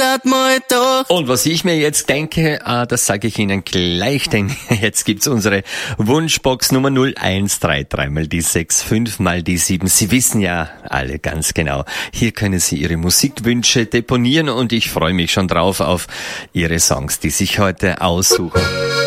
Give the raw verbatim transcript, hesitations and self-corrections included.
grad mal da. Und was ich mir jetzt denke, äh, das sage ich Ihnen gleich, denn jetzt gibt's unsere Wunschbox Nummer null eins drei drei mal die sechs fünf mal die sieben. Sie wissen ja alle ganz genau, hier können Sie Ihre Musikwünsche deponieren und ich freue mich schon drauf auf Ihre Songs, die sich heute aussuchen.